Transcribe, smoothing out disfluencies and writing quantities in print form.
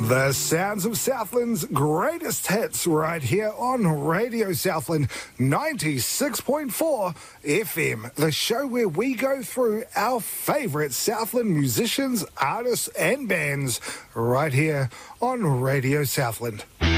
The sounds of Southland's greatest hits right here on Radio Southland 96.4 FM, the show where we go through our favourite Southland musicians, artists and bands right here on Radio Southland.